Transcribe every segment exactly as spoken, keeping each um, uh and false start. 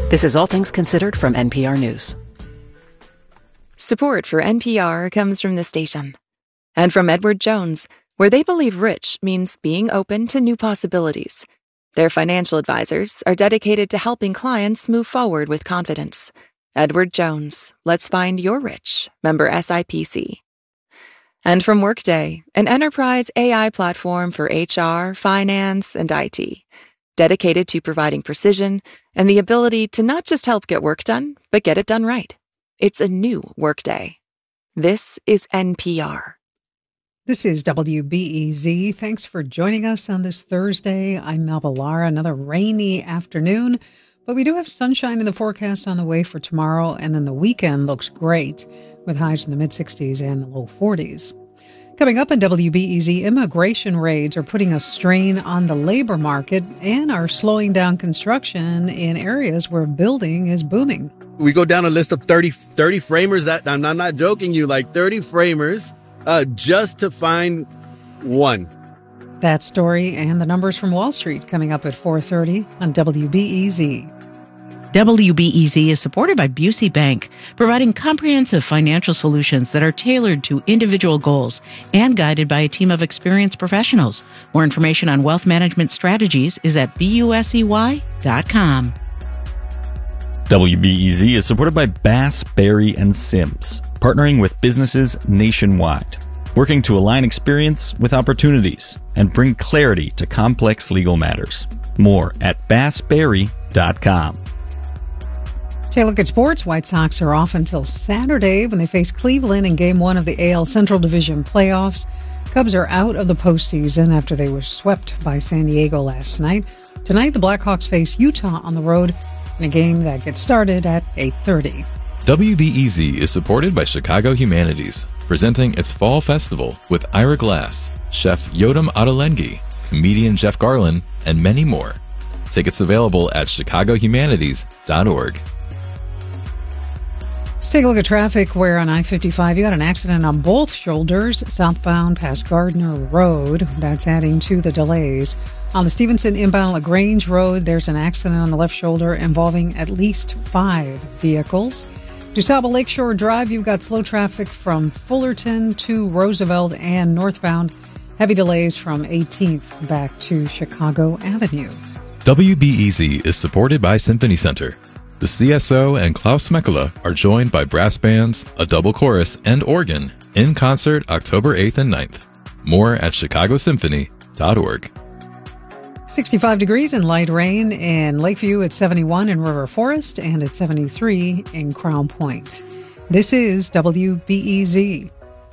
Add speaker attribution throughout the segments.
Speaker 1: This is All Things Considered from N P R News.
Speaker 2: Support for N P R comes from the station and from Edward Jones, where they believe rich means being open to new possibilities. Their financial advisors are dedicated to helping clients move forward with confidence. Edward Jones, let's find your rich. Member S I P C. And from Workday, an enterprise A I platform for H R, finance, and I T, dedicated to providing precision and the ability to not just help get work done, but get it done right. It's a new Workday. This is N P R.
Speaker 3: This is W B E Z. Thanks for joining us on this Thursday. I'm Melba Lara. Another rainy afternoon, but we do have sunshine in the forecast on the way for tomorrow, and then the weekend looks great with highs in the mid-sixties and the low forties. Coming up in W B E Z, immigration raids are putting a strain on the labor market and are slowing down construction in areas where building is booming.
Speaker 4: We go down a list of thirty, thirty framers. That I'm not, not joking you, like thirty framers uh, just to find one.
Speaker 3: That story and the numbers from Wall Street coming up at four thirty on W B E Z.
Speaker 5: W B E Z is supported by Busey Bank, providing comprehensive financial solutions that are tailored to individual goals and guided by a team of experienced professionals. More information on wealth management strategies is at busey dot com.
Speaker 6: W B E Z is supported by Bass, Berry, and Sims, partnering with businesses nationwide, working to align experience with opportunities and bring clarity to complex legal matters. More at bass berry dot com.
Speaker 3: Take a look at sports. White Sox are off until Saturday when they face Cleveland in Game one of the A L Central Division playoffs. Cubs are out of the postseason after they were swept by San Diego last night. Tonight, the Blackhawks face Utah on the road in a game that gets started at eight thirty.
Speaker 7: W B E Z is supported by Chicago Humanities, presenting its Fall Festival with Ira Glass, Chef Yotam Ottolenghi, comedian Jeff Garlin, and many more. Tickets available at chicago humanities dot org.
Speaker 3: Let's take a look at traffic where on I fifty-five you got an accident on both shoulders, southbound past Gardner Road. That's adding to the delays. On the Stevenson inbound LaGrange Road, there's an accident on the left shoulder involving at least five vehicles. DuSable Lakeshore Drive, you've got slow traffic from Fullerton to Roosevelt and northbound. Heavy delays from eighteenth back to Chicago Avenue.
Speaker 7: W B E Z is supported by Symphony Center. The C S O and Klaus Mekula are joined by brass bands, a double chorus, and organ in concert October eighth and ninth. More at chicago symphony dot org.
Speaker 3: sixty-five degrees and light rain in Lakeview at seventy-one in River Forest and at seventy-three in Crown Point. This is W B E Z.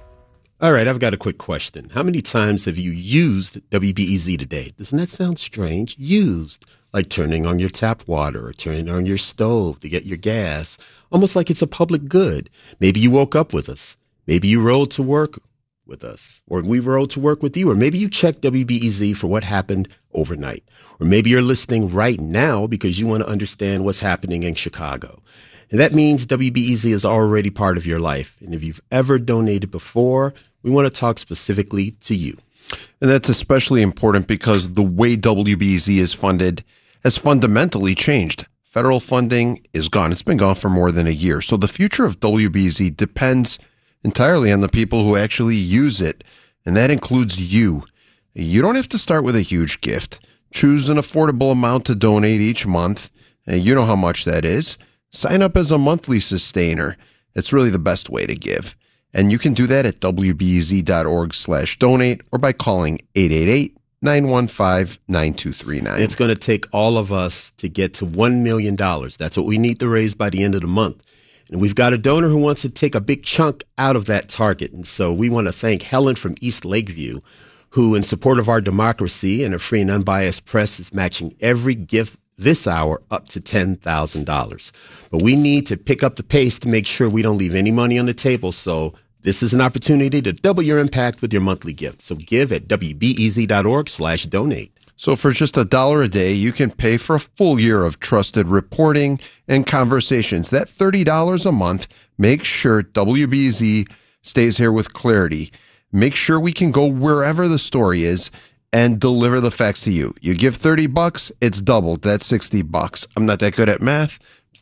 Speaker 8: All right, I've got a quick question. How many times have you used W B E Z today? Doesn't that sound strange? Used. Like turning on your tap water or turning on your stove to get your gas, almost like it's a public good. Maybe you woke up with us. Maybe you rode to work with us, or we rode to work with you, or maybe you checked W B E Z for what happened overnight. Or maybe you're listening right now because you want to understand what's happening in Chicago. And that means W B E Z is already part of your life. And if you've ever donated before, we want to talk specifically to you.
Speaker 9: And that's especially important because the way W B E Z is funded has fundamentally changed. Federal funding is gone. It's been gone for more than a year. So the future of W B E Z depends entirely on the people who actually use it, and that includes you. You don't have to start with a huge gift. Choose an affordable amount to donate each month. You know how much that is. Sign up as a monthly sustainer. It's really the best way to give. And you can do that at W B E Z dot org slash donate or by calling eight eight eight, nine one five, nine two three nine.
Speaker 8: It's going to take all of us to get to one million dollars. That's what we need to raise by the end of the month. And we've got a donor who wants to take a big chunk out of that target. And so we want to thank Helen from East Lakeview, who, in support of our democracy and a free and unbiased press, is matching every gift this hour up to ten thousand dollars. But we need to pick up the pace to make sure we don't leave any money on the table. So this is an opportunity to double your impact with your monthly gift. So give at W B E Z dot org slash donate.
Speaker 9: So for just a dollar a day, you can pay for a full year of trusted reporting and conversations. That thirty dollars a month makes sure W B E Z stays here with clarity. Make sure we can go wherever the story is and deliver the facts to you. You give thirty bucks, it's doubled. That's sixty bucks. I'm not that good at math,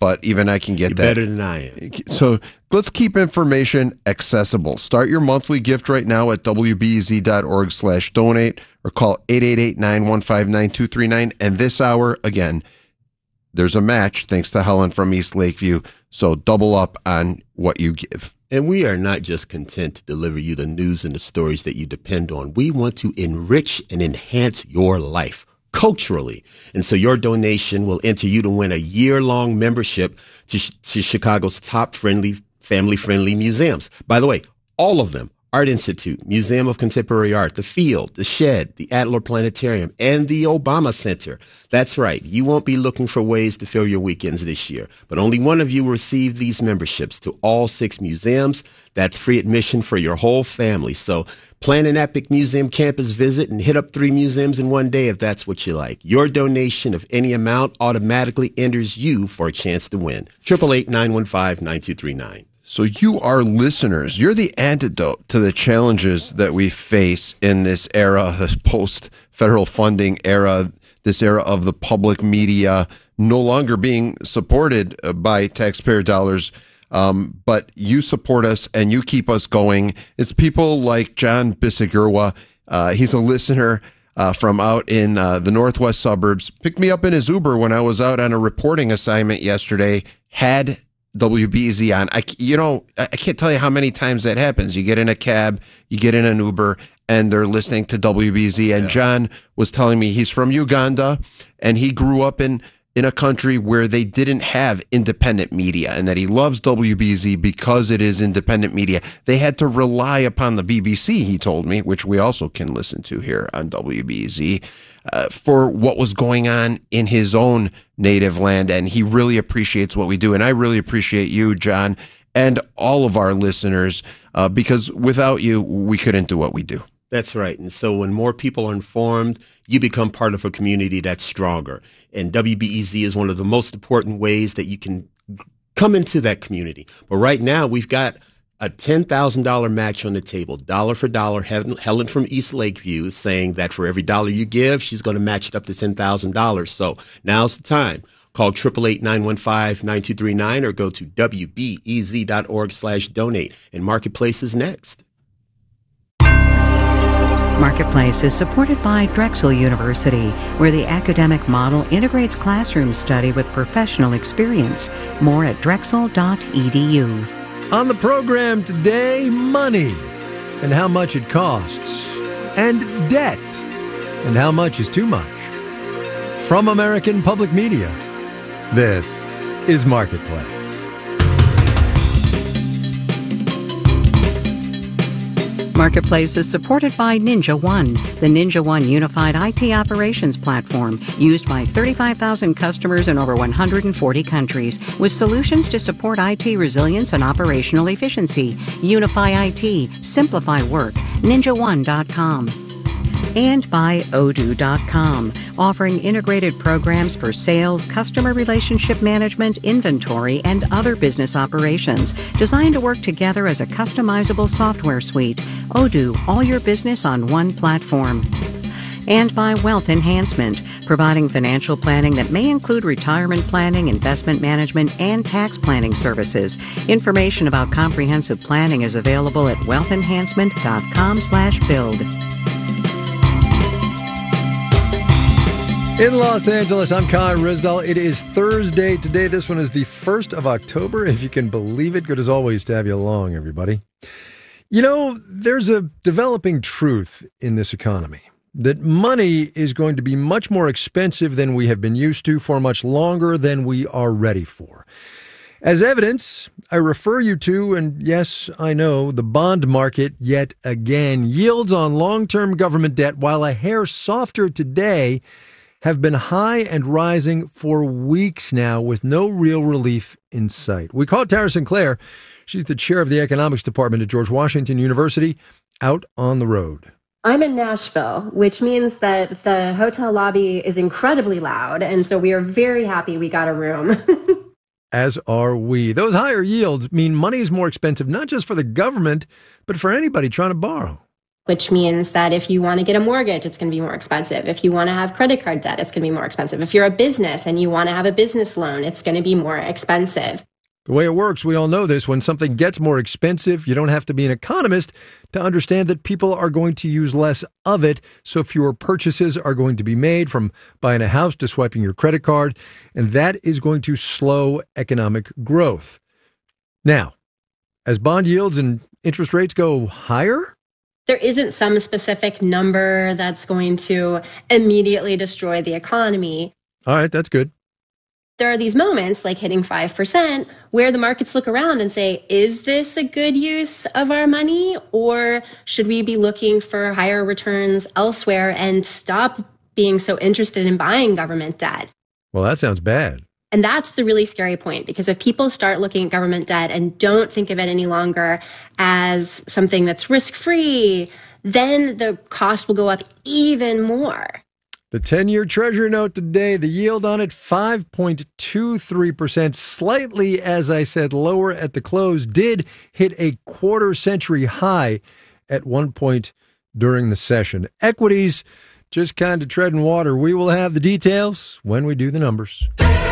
Speaker 9: but even I can get
Speaker 8: You're
Speaker 9: that.
Speaker 8: better than I am.
Speaker 9: So let's keep information accessible. Start your monthly gift right now at W B E Z dot org slash donate or call eight eight eight, nine one five, nine two three nine. And this hour, again, there's a match thanks to Helen from East Lakeview. So double up on what you give.
Speaker 8: And we are not just content to deliver you the news and the stories that you depend on. We want to enrich and enhance your life culturally. And so your donation will enter you to win a year-long membership to, to Chicago's top friendly, family-friendly museums. By the way, all of them. Art Institute, Museum of Contemporary Art, The Field, The Shed, the Adler Planetarium, and the Obama Center. That's right. You won't be looking for ways to fill your weekends this year, but only one of you will receive these memberships to all six museums. That's free admission for your whole family. So plan an epic museum campus visit and hit up three museums in one day if that's what you like. Your donation of any amount automatically enters you for a chance to win. eight eight eight, nine one five, nine two three nine.
Speaker 9: So you are listeners. You're the antidote to the challenges that we face in this era, this post-federal funding era, this era of the public media no longer being supported by taxpayer dollars. Um, but you support us and you keep us going. It's people like John Bisagurwa. Uh, he's a listener uh, from out in uh, the northwest suburbs. Picked me up in his Uber when I was out on a reporting assignment yesterday. Had W B E Z on. I, you know, I can't tell you how many times that happens. You get in a cab, you get in an Uber, and they're listening to W B E Z. And yeah. John was telling me he's from Uganda, and he grew up in, in a country where they didn't have independent media, and that he loves W B E Z because it is independent media. They had to rely upon the B B C, he told me, which we also can listen to here on W B E Z. Uh, for what was going on in his own native land, and he really appreciates what we do. And I really appreciate you, John, and all of our listeners, uh, because without you, we couldn't do what we do.
Speaker 8: That's right. And so when more people are informed, you become part of a community that's stronger. And W B E Z is one of the most important ways that you can come into that community. But right now, we've got a ten thousand dollars match on the table, dollar for dollar. Helen from East Lakeview is saying that for every dollar you give, she's going to match it up to ten thousand dollars. So now's the time. Call eight eight eight, nine one five, nine two three nine or go to W B E Z dot org slash donate. And Marketplace is next.
Speaker 10: Marketplace is supported by Drexel University, where the academic model integrates classroom study with professional experience. More at drexel dot e d u.
Speaker 11: On the program today, money and how much it costs, and debt and how much is too much. From American Public Media, this is Marketplace.
Speaker 10: Marketplace is supported by Ninja One, the Ninja One unified I T operations platform used by thirty-five thousand customers in over one hundred forty countries, with solutions to support I T resilience and operational efficiency. Unify I T, simplify work, ninja one dot com. And by Odoo dot com, offering integrated programs for sales, customer relationship management, inventory, and other business operations, designed to work together as a customizable software suite. Odoo, all your business on one platform. And by Wealth Enhancement, providing financial planning that may include retirement planning, investment management, and tax planning services. Information about comprehensive planning is available at wealth enhancement dot com slash build.
Speaker 11: In Los Angeles, I'm Kai Risdall. It is Thursday today. This one is the first of October, if you can believe it. Good as always to have you along, everybody. You know, there's a developing truth in this economy that money is going to be much more expensive than we have been used to for much longer than we are ready for. As evidence, I refer you to, and yes, I know, the bond market yet again. Yields on long-term government debt, while a hair softer today, have been high and rising for weeks now with no real relief in sight. We called Tara Sinclair. She's the chair of the economics department at George Washington University, out on the road.
Speaker 12: I'm in Nashville, which means that the hotel lobby is incredibly loud, and so we are very happy we got a room.
Speaker 11: As are we. Those higher yields mean money is more expensive, not just for the government, but for anybody trying to borrow.
Speaker 12: which means that if you want to get a mortgage, it's going to be more expensive. If you want to have credit card debt, it's going to be more expensive. If you're a business and you want to have a business loan, it's going to be more expensive.
Speaker 11: The way it works, we all know this, when something gets more expensive, you don't have to be an economist to understand that people are going to use less of it, so fewer purchases are going to be made, from buying a house to swiping your credit card, and that is going to slow economic growth. Now, as bond yields and interest rates go higher?
Speaker 12: There isn't some specific number that's going to immediately destroy the economy.
Speaker 11: All right, that's good.
Speaker 12: There are these moments, like hitting five percent, where the markets look around and say, is this a good use of our money? Or should we be looking for higher returns elsewhere and stop being so interested in buying government debt?
Speaker 11: Well, that sounds bad.
Speaker 12: And that's the really scary point, because if people start looking at government debt and don't think of it any longer as something that's risk-free, then the cost will go up even more.
Speaker 11: The ten-year Treasury note today, the yield on it, five point two three percent, slightly, as I said, lower at the close, did hit a quarter-century high at one point during the session. Equities just kind of treading water. We will have the details when we do the numbers.